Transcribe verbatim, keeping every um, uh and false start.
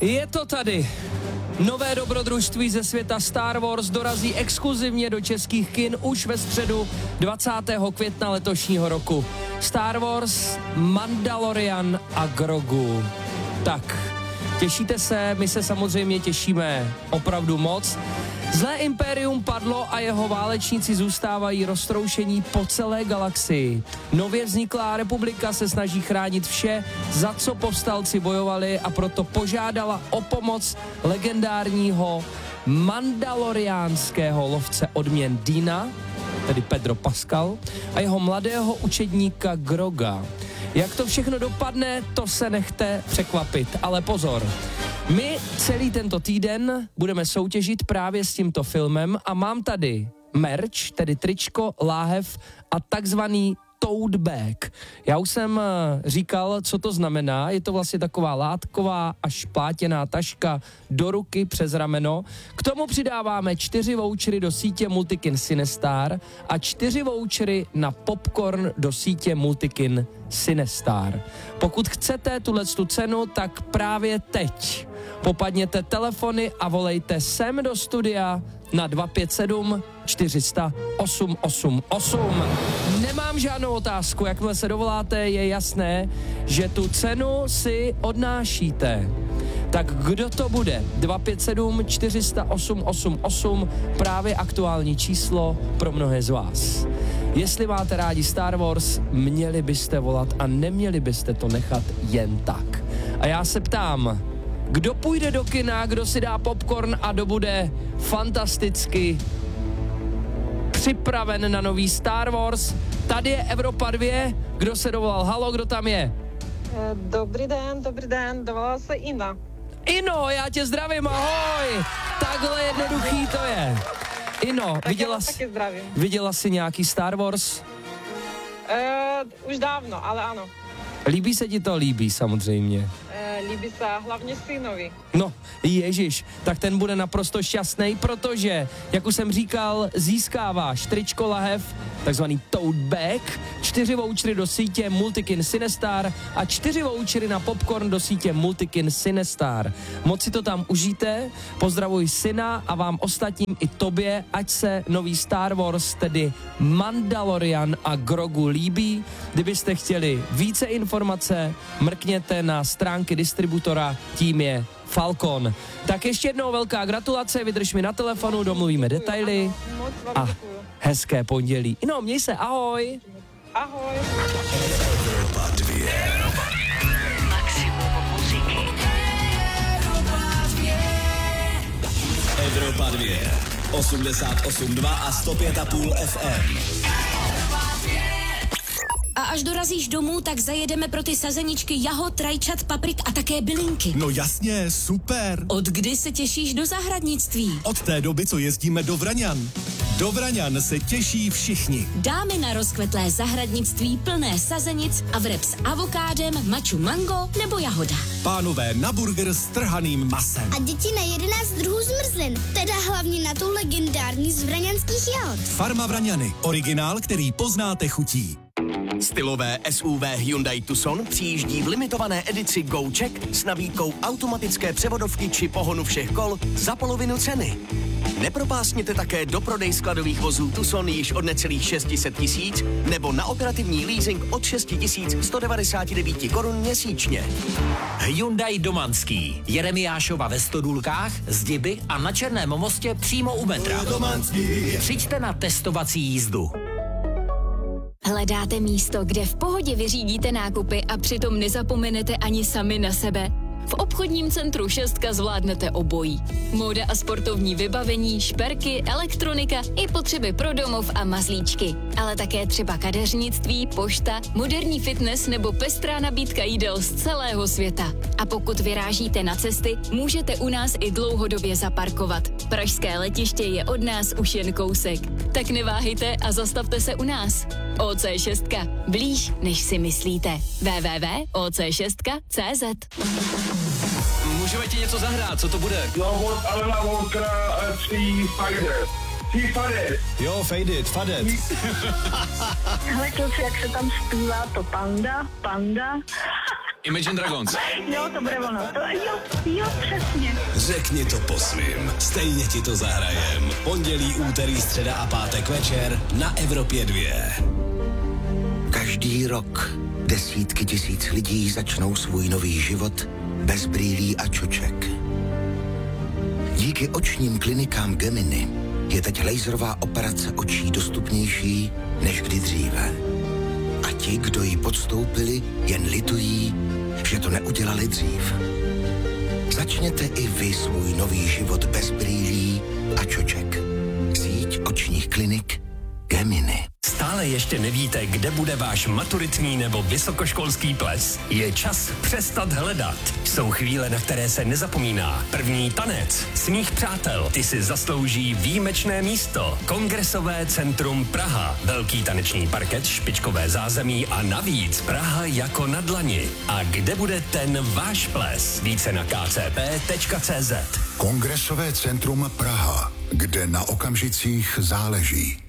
Je to tady. Nové dobrodružství ze světa Star Wars dorazí exkluzivně do českých kin už ve středu dvacátého května letošního roku. Star Wars, Mandalorian a Grogu. Tak, těšíte se, my se samozřejmě těšíme opravdu moc. Zlé impérium padlo a jeho válečníci zůstávají roztroušení po celé galaxii. Nově vzniklá republika se snaží chránit vše, za co povstalci bojovali, a proto požádala o pomoc legendárního mandaloriánského lovce odměn Dina, tedy Pedro Pascal, a jeho mladého učedníka Groga. Jak to všechno dopadne, to se nechte překvapit, ale pozor. My celý tento týden budeme soutěžit právě s tímto filmem a mám tady merch, tedy tričko, láhev a takzvaný tote bag. Já už jsem říkal, co to znamená. Je to vlastně taková látková až plátěná taška do ruky přes rameno. K tomu přidáváme čtyři vouchery do sítě Multikin Cinestar a čtyři vouchery na popcorn do sítě Multikin Cinestar. Pokud chcete tuhletu cenu, tak právě teď popadněte telefony a volejte sem do studia na dva pět sedm čtyři sta osm osm osm. Nemám žádnou otázku, jakmile se dovoláte, je jasné, že tu cenu si odnášíte. Tak kdo to bude? dva pět sedm čtyři sta osm osm osm, právě aktuální číslo pro mnohé z vás. Jestli máte rádi Star Wars, měli byste volat a neměli byste to nechat jen tak. A já se ptám, kdo půjde do kina, kdo si dá popcorn a kdo bude fantasticky připraven na nový Star Wars. Tady je Evropa dva, kdo se dovolal? Halo, kdo tam je? Dobrý den, dobrý den, dovolala se Ina. Ino, já tě zdravím, ahoj! Takhle jednoduchý to je. Ino, tak viděla, jsi, viděla jsi nějaký Star Wars? Uh, už dávno, ale ano. Líbí se ti to? Líbí, samozřejmě. Uh, líbí se hlavně synovi. No, ježiš, tak ten bude naprosto šťastný, protože, jak už jsem říkal, získáváš tričko lahev, takzvaný tote bag, čtyři vouchery do sítě Multikin Cinestar a čtyři vouchery na popcorn do sítě Multikin Cinestar. Moc si to tam užijte, pozdravuj syna a vám ostatním i tobě, ať se nový Star Wars, tedy Mandalorian a Grogu líbí. Kdybyste chtěli více informace, mrkněte na stránky distributora, tím je Falcon. Tak ještě jednou velká gratulace, vydrž mi na telefonu, domluvíme detaily a hezké pondělí. No, měj se, ahoj. Ahoj. Evropa dva. Maximum muziky. Evropa dva. osmdesát osm dva a sto pět a půl F M. A až dorazíš domů, tak zajedeme pro ty sazeničky jahod, rajčat, paprik a také bylinky. No jasně, super. Od kdy se těšíš do zahradnictví? Od té doby, co jezdíme do Vraňan. Do Vraňan se těší všichni. Dáme na rozkvetlé zahradnictví plné sazenic a vreb s avokádem, maču mango nebo jahoda. Pánové na burger s trhaným masem. A děti na jedenáct druhů zmrzlin, teda hlavně na tu legendární z vraňanských jahod. Farma Vraňany, originál, který poznáte chutí. Stylové S U V Hyundai Tucson přijíždí v limitované edici GoCheck s nabídkou automatické převodovky či pohonu všech kol za polovinu ceny. Nepropásněte také do prodej skladových vozů Tucson již od necelých šest set tisíc nebo na operativní leasing od šest tisíc sto devadesát devět korun měsíčně. Hyundai Domanský. Jeremiášova ve Stodůlkách, Zdiby a na Černém mostě přímo u metra. Přijďte na testovací jízdu. Hledáte místo, kde v pohodě vyřídíte nákupy a přitom nezapomenete ani sami na sebe? V obchodním centru Šestka zvládnete obojí. Móda a sportovní vybavení, šperky, elektronika i potřeby pro domov a mazlíčky. Ale také třeba kadeřnictví, pošta, moderní fitness nebo pestrá nabídka jídel z celého světa. A pokud vyrážíte na cesty, můžete u nás i dlouhodobě zaparkovat. Pražské letiště je od nás už jen kousek. Tak neváhejte a zastavte se u nás. O C šest. Blíž, než si myslíte. w w w tečka o c šest tečka c z. Můžeme ti něco zahrát, co to bude? Jo, od Alena Walkera tří Faded. Tří Faded. Jo, Faded, Faded. Hele kluci, jak se tam zpívá to panda, panda. Imagine Dragons. Jo, to bude ono. To, jo, jo, přesně. Řekni to po svým, stejně ti to zahrajem. Pondělí, úterý, středa a pátek večer na Evropě dvě. Každý rok desítky tisíc lidí začnou svůj nový život bez brýlí a čoček. Díky očním klinikám Gemini je teď laserová operace očí dostupnější než kdy dříve. A ti, kdo ji podstoupili, jen litují, že to neudělali dřív. Začněte i vy svůj nový život bez brýlí a čoček. Síť očních klinik Gemini. Stále ještě nevíte, kde bude váš maturitní nebo vysokoškolský ples? Je čas přestat hledat. Jsou chvíle, na které se nezapomíná. První tanec, smích přátel, ty si zaslouží výjimečné místo. Kongresové centrum Praha, velký taneční parket, špičkové zázemí a navíc Praha jako na dlani. A kde bude ten váš ples? Více na k c p tečka c z. Kongresové centrum Praha, kde na okamžicích záleží.